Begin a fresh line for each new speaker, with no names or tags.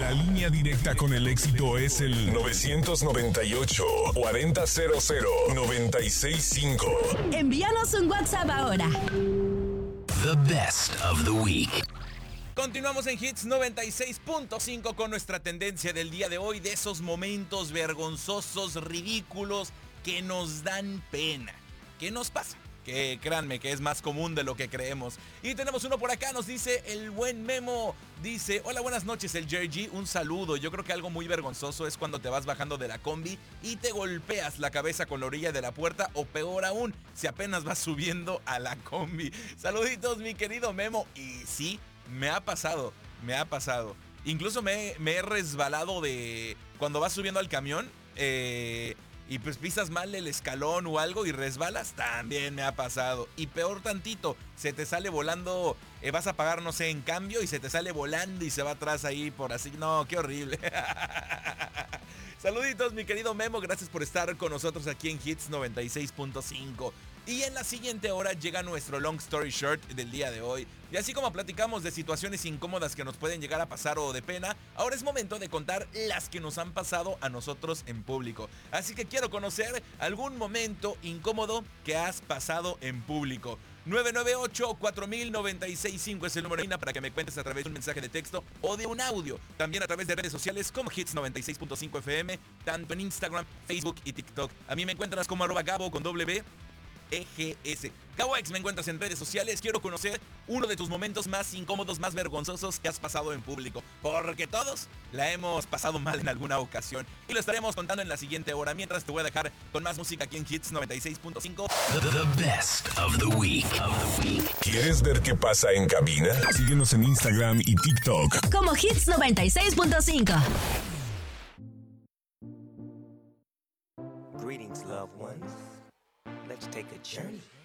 La línea directa con el éxito es el 998-4000-965.
Envíanos un WhatsApp ahora.
The best of the week.
Continuamos en Hits 96.5 con nuestra tendencia del día de hoy, de esos momentos vergonzosos, ridículos, que nos dan pena. ¿Qué nos pasa? Que créanme que es más común de lo que creemos. Y tenemos uno por acá, nos dice el buen Memo. Dice, hola, buenas noches, el Jerry, un saludo. Yo creo que algo muy vergonzoso es cuando te vas bajando de la combi y te golpeas la cabeza con la orilla de la puerta, o peor aún, si apenas vas subiendo a la combi. Saluditos, mi querido Memo. Y sí, me ha pasado. Incluso me he resbalado de cuando vas subiendo al camión, y pues pisas mal el escalón o algo y resbalas, también me ha pasado. Y peor tantito, se te sale volando, vas a pagar, no sé, en cambio, y se te sale volando y se va atrás ahí por así. No, qué horrible. Saluditos, mi querido Memo, gracias por estar con nosotros aquí en Hits 96.5. Y en la siguiente hora llega nuestro Long Story Short del día de hoy. Y así como platicamos de situaciones incómodas que nos pueden llegar a pasar o de pena, ahora es momento de contar las que nos han pasado a nosotros en público. Así que quiero conocer algún momento incómodo que has pasado en público. 998-4000-965 es el número para que me cuentes a través de un mensaje de texto o de un audio. También a través de redes sociales como Hits 96.5 FM, tanto en Instagram, Facebook y TikTok. A mí me encuentras como @Gabo con W. EGS. Gaboex, me encuentras en redes sociales. Quiero conocer uno de tus momentos más incómodos, más vergonzosos que has pasado en público, porque todos la hemos pasado mal en alguna ocasión, y lo estaremos contando en la siguiente hora. Mientras te voy a dejar con más música aquí en Hits 96.5.
The best of the week.
¿Quieres ver qué pasa en cabina? Síguenos en Instagram y TikTok
como Hits 96.5.
Greetings, loved ones. Let's take a journey